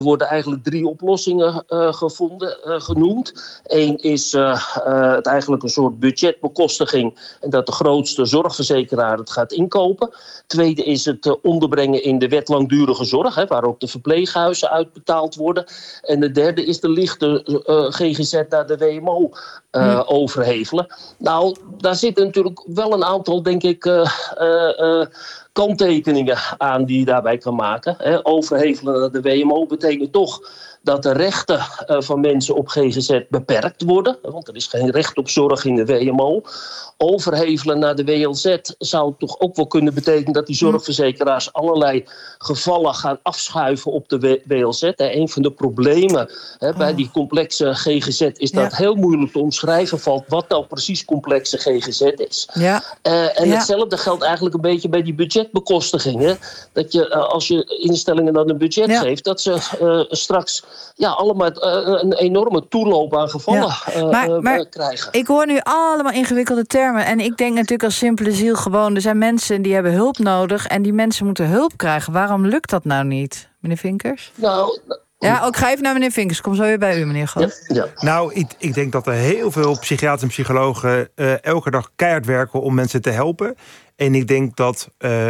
worden eigenlijk 3 oplossingen genoemd. Eén is het eigenlijk een soort budgetbekostiging en dat de grootste zorgverzekeraar het gaat inkopen. Tweede is het onderbrengen in de wet langdurige zorg, waar ook de verpleeghuizen uitbetaald worden. En de derde is de lichte GGZ naar de WMO overhevelen. Nou, daar zitten natuurlijk wel een aantal, denk ik, kanttekeningen aan die je daarbij kan maken. Overhevelen naar de WMO betekent toch dat de rechten van mensen op GGZ beperkt worden. Want er is geen recht op zorg in de WMO. Overhevelen naar de WLZ zou toch ook wel kunnen betekenen dat die zorgverzekeraars allerlei gevallen gaan afschuiven op de WLZ. Een van de problemen bij die complexe GGZ is dat heel moeilijk te omschrijven valt wat nou precies complexe GGZ is. Ja. Hetzelfde geldt eigenlijk een beetje bij die budgetbekostiging. Dat je als je instellingen dan een budget geeft, dat ze straks allemaal een enorme toeloop aan gevallen maar krijgen. Ik hoor nu allemaal ingewikkelde termen. En ik denk natuurlijk als simpele ziel gewoon, er zijn mensen die hebben hulp nodig en die mensen moeten hulp krijgen. Waarom lukt dat nou niet, meneer Vinkers? Ik ga even naar meneer Vinkers. Kom zo weer bij u, meneer Gooss. Ja. Nou, ik denk dat er heel veel psychiaters en psychologen elke dag keihard werken om mensen te helpen. En ik denk dat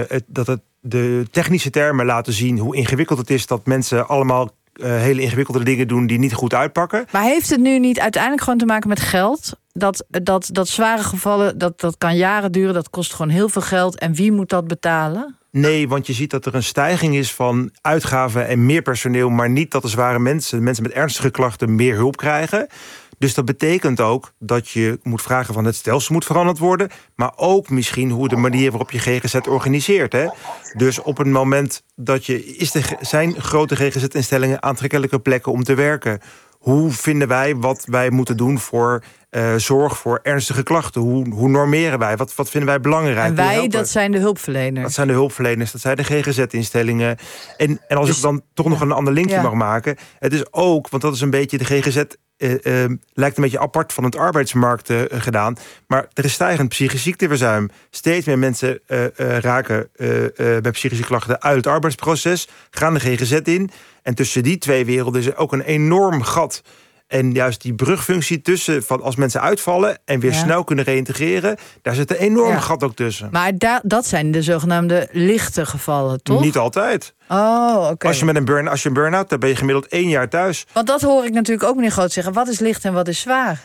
de technische termen laten zien hoe ingewikkeld het is dat mensen allemaal hele ingewikkelde dingen doen die niet goed uitpakken. Maar heeft het nu niet uiteindelijk gewoon te maken met geld? Dat zware gevallen, dat kan jaren duren, dat kost gewoon heel veel geld. En wie moet dat betalen? Nee, want je ziet dat er een stijging is van uitgaven en meer personeel, maar niet dat de zware mensen met ernstige klachten, meer hulp krijgen. Dus dat betekent ook dat je moet vragen van het stelsel moet veranderd worden, maar ook misschien hoe de manier waarop je GGZ organiseert. Dus op het moment dat zijn grote GGZ-instellingen aantrekkelijke plekken om te werken? Hoe vinden wij wat wij moeten doen voor zorg voor ernstige klachten? Hoe normeren wij? Wat vinden wij belangrijk? En wij, dat zijn de hulpverleners. Dat zijn de hulpverleners, dat zijn de GGZ-instellingen. En als ik dan toch nog een ander linkje mag maken. Het is ook, want dat is een beetje de GGZ lijkt een beetje apart van het arbeidsmarkt gedaan. Maar er is stijgend psychisch ziekteverzuim. Steeds meer mensen raken bij psychische klachten uit het arbeidsproces, gaan de GGZ in. En tussen die twee werelden is er ook een enorm gat. En juist die brugfunctie tussen van als mensen uitvallen en weer snel kunnen reïntegreren, daar zit een enorm gat ook tussen. Maar dat zijn de zogenaamde lichte gevallen, toch? Niet altijd. Oh, oké. Als je een burn-out hebt, dan ben je gemiddeld 1 jaar thuis. Want dat hoor ik natuurlijk ook meneer Groot zeggen. Wat is licht en wat is zwaar?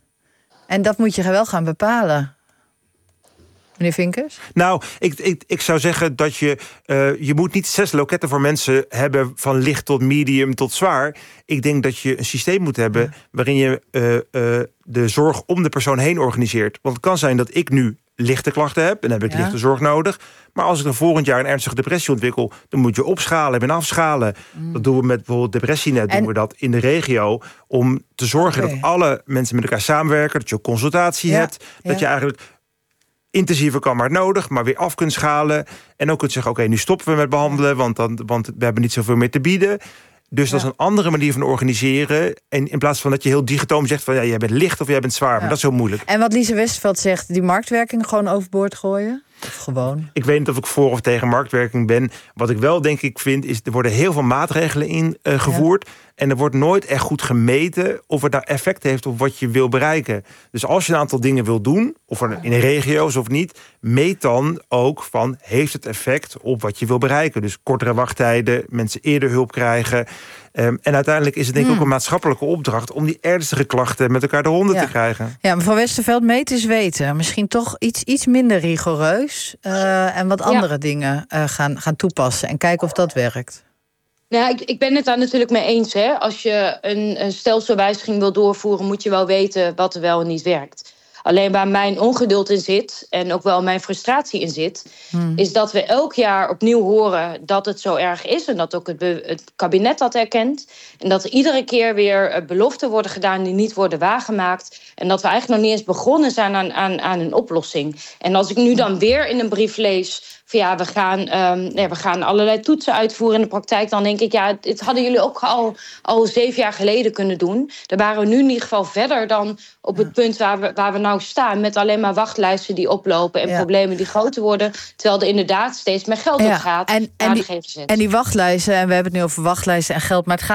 En dat moet je wel gaan bepalen. Meneer Vinkers? Nou, ik zou zeggen dat je moet niet 6 loketten voor mensen hebben van licht tot medium tot zwaar. Ik denk dat je een systeem moet hebben waarin je de zorg om de persoon heen organiseert. Want het kan zijn dat ik nu lichte klachten heb en dan heb ik lichte zorg nodig. Maar als ik dan volgend jaar een ernstige depressie ontwikkel, dan moet je opschalen en afschalen. Dat doen we met bijvoorbeeld Depressienet, doen we dat in de regio, om te zorgen dat alle mensen met elkaar samenwerken, dat je ook consultatie hebt, dat je eigenlijk intensiever kan maar nodig, maar weer af kunt schalen. En ook kunt zeggen, oké, nu stoppen we met behandelen, want we hebben niet zoveel meer te bieden. Dus dat is een andere manier van organiseren. En in plaats van dat je heel digitoom zegt van jij bent licht of jij bent zwaar. Maar dat is heel moeilijk. En wat Lise Westerveld zegt, die marktwerking gewoon overboord gooien? Of gewoon? Ik weet niet of ik voor of tegen marktwerking ben. Wat ik wel denk ik vind, is er worden heel veel maatregelen ingevoerd. En er wordt nooit echt goed gemeten of het nou effect heeft op wat je wil bereiken. Dus als je een aantal dingen wil doen, of in regio's of niet, meet dan ook van, heeft het effect op wat je wil bereiken? Dus kortere wachttijden, mensen eerder hulp krijgen. En uiteindelijk is het denk ik ook een maatschappelijke opdracht om die ernstige klachten met elkaar de ronde te krijgen. Ja, mevrouw Westerveld, meten is weten. Misschien toch iets minder rigoureus en wat andere dingen gaan toepassen en kijken of dat werkt. Ja, ik ben het daar natuurlijk mee eens. Als je een stelselwijziging wil doorvoeren, moet je wel weten wat er wel en niet werkt. Alleen waar mijn ongeduld in zit en ook wel mijn frustratie in zit, is dat we elk jaar opnieuw horen dat het zo erg is en dat ook het kabinet dat erkent. En dat er iedere keer weer beloften worden gedaan die niet worden waargemaakt. En dat we eigenlijk nog niet eens begonnen zijn aan een oplossing. En als ik nu dan weer in een brief lees van we gaan allerlei toetsen uitvoeren in de praktijk, dan denk ik, dit hadden jullie ook al 7 jaar geleden kunnen doen. Daar waren we nu in ieder geval verder dan op het punt waar we nou staan, met alleen maar wachtlijsten die oplopen en problemen die groter worden, terwijl er inderdaad steeds meer geld op gaat naar de GGZ. En die wachtlijsten, en we hebben het nu over wachtlijsten en geld, maar het gaat